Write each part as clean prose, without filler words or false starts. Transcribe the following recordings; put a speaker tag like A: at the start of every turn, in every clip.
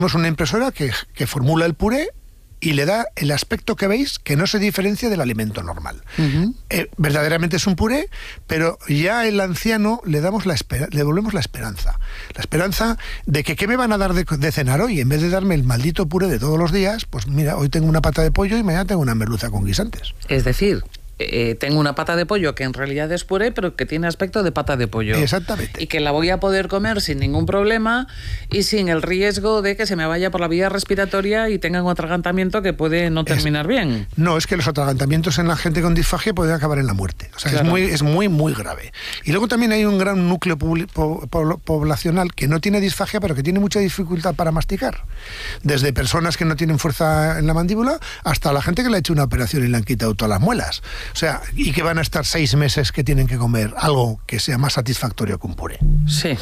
A: Tenemos una impresora que formula el puré y le da el aspecto que veis, que no se diferencia del alimento normal. Verdaderamente es un puré, pero ya el anciano le devolvemos la esperanza. La esperanza de que ¿qué me van a dar de cenar hoy? En vez de darme el maldito puré de todos los días, pues mira, hoy tengo una pata de pollo y mañana tengo una merluza con guisantes.
B: Es decir, tengo una pata de pollo que en realidad es puré, pero que tiene aspecto de pata de pollo.
A: Exactamente.
B: Y que la voy a poder comer sin ningún problema y sin el riesgo de que se me vaya por la vía respiratoria y tenga un atragantamiento que puede no terminar bien.
A: No, es que los atragantamientos en la gente con disfagia pueden acabar en la muerte. O sea, claro, es muy grave. Y luego también hay un gran núcleo poblacional que no tiene disfagia, pero que tiene mucha dificultad para masticar. Desde personas que no tienen fuerza en la mandíbula hasta la gente que le ha hecho una operación y le han quitado todas las muelas. O sea, y que van a estar 6 meses que tienen que comer algo que sea más satisfactorio que un puré.
B: Sí.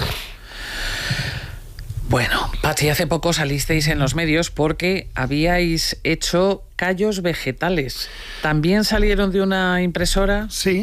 B: Bueno, Patxi, hace poco salisteis en los medios porque habíais hecho callos vegetales. ¿También salieron de una impresora?
A: Sí.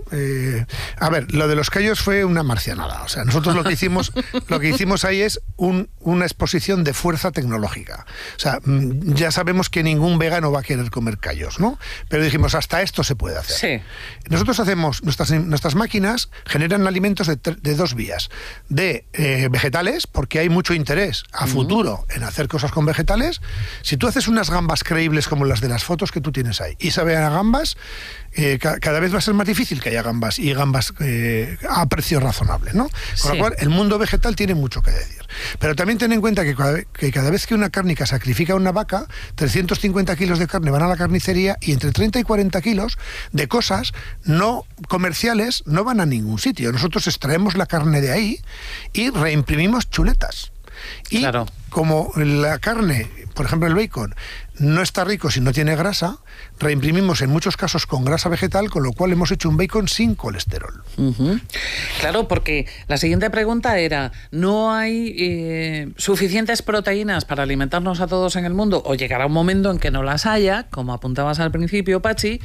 A: A ver, lo de los callos fue una marcianada. O sea, nosotros lo que hicimos ahí es una exposición de fuerza tecnológica. O sea, ya sabemos que ningún vegano va a querer comer callos, ¿no? Pero dijimos, hasta esto se puede hacer. Sí. Nosotros hacemos, nuestras máquinas generan alimentos de 2 vías. De vegetales, porque hay mucho interés a futuro en hacer cosas con vegetales. Si tú haces unas gambas creíbles como las de las fotos que tú tienes ahí y saben a gambas, cada vez va a ser más difícil que haya gambas y gambas a precio razonable, ¿no? Con lo cual, el mundo vegetal tiene mucho que decir. Pero también ten en cuenta que cada vez que una cárnica sacrifica a una vaca, 350 kilos de carne van a la carnicería y entre 30 y 40 kilos de cosas no comerciales no van a ningún sitio. Nosotros extraemos la carne de ahí y reimprimimos chuletas. Y como la carne, por ejemplo el bacon, no está rico si no tiene grasa, reimprimimos en muchos casos con grasa vegetal, con lo cual hemos hecho un bacon sin colesterol.
B: Claro, porque la siguiente pregunta era, ¿no hay suficientes proteínas para alimentarnos a todos en el mundo? O llegará un momento en que no las haya, como apuntabas al principio, Patxi,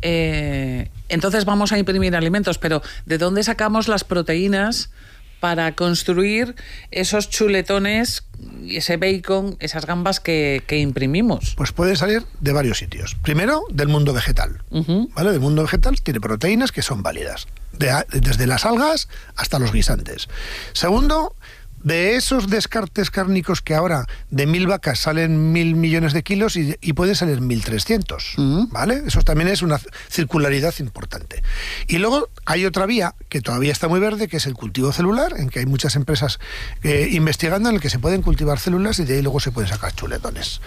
B: entonces vamos a imprimir alimentos, pero ¿de dónde sacamos las proteínas para construir esos chuletones, ese bacon, esas gambas que imprimimos?
A: Pues pueden salir de varios sitios. Primero, del mundo vegetal. ¿Vale? Del mundo vegetal tiene proteínas que son válidas, desde las algas hasta los guisantes. Segundo, de esos descartes cárnicos que ahora de 1000 vacas salen 1000 millones de kilos y pueden salir 1300, ¿vale? Eso también es una circularidad importante. Y luego hay otra vía que todavía está muy verde, que es el cultivo celular, en que hay muchas empresas investigando en el que se pueden cultivar células y de ahí luego se pueden sacar chuletones.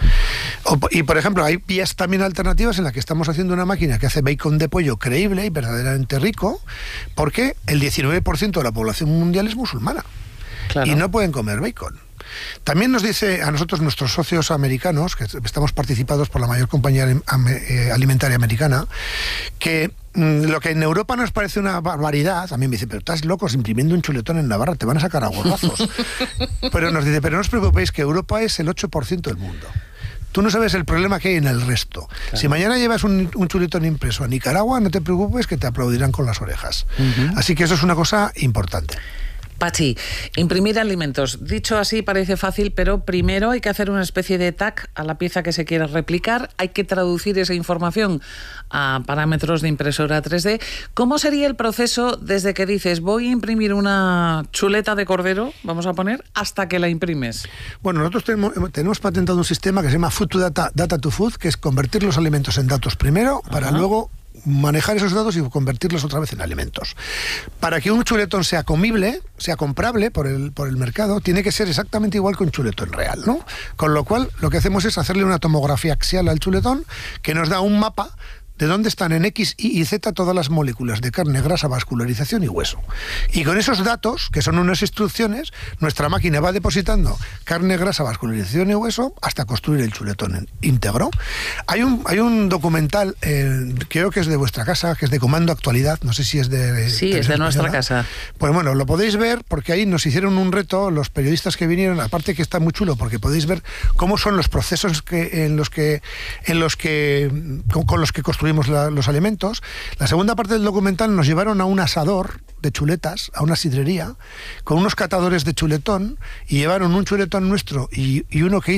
A: Y por ejemplo, hay vías también alternativas en las que estamos haciendo una máquina que hace bacon de pollo creíble y verdaderamente rico, porque el 19% de la población mundial es musulmana. Claro. Y no pueden comer bacon. También nos dice a nosotros nuestros socios americanos, que estamos participados por la mayor compañía alimentaria americana, que lo que en Europa nos parece una barbaridad, también me dice, pero estás locos imprimiendo un chuletón en Navarra, te van a sacar a gorrazos. Pero nos dice, pero no os preocupéis, que Europa es el 8% del mundo. Tú no sabes el problema que hay en el resto. Claro. Si mañana llevas un chuletón impreso a Nicaragua, no te preocupes, que te aplaudirán con las orejas. Así que eso es una cosa importante.
B: Patxi, imprimir alimentos. Dicho así parece fácil, pero primero hay que hacer una especie de tag a la pieza que se quiera replicar, hay que traducir esa información a parámetros de impresora 3D. ¿Cómo sería el proceso desde que dices voy a imprimir una chuleta de cordero, vamos a poner, hasta que la imprimes?
A: Bueno, nosotros tenemos patentado un sistema que se llama Food to Data, Data to Food, que es convertir los alimentos en datos primero para luego manejar esos datos y convertirlos otra vez en alimentos. Para que un chuletón sea comible, sea comprable por el mercado, tiene que ser exactamente igual que un chuletón real, ¿no? Con lo cual, lo que hacemos es hacerle una tomografía axial al chuletón que nos da un mapa de dónde están en X, Y y Z todas las moléculas de carne, grasa, vascularización y hueso. Y con esos datos, que son unas instrucciones, nuestra máquina va depositando carne, grasa, vascularización y hueso hasta construir el chuletón íntegro. Hay un documental, creo que es de vuestra casa, que es de Comando Actualidad, no sé si es de...
B: Sí, es de nuestra casa.
A: Pues bueno, lo podéis ver porque ahí nos hicieron un reto los periodistas que vinieron, aparte que está muy chulo porque podéis ver cómo son los procesos con los que construimos absorbimos los alimentos. La segunda parte del documental nos llevaron a un asador de chuletas, a una sidrería, con unos catadores de chuletón, y llevaron un chuletón nuestro y uno que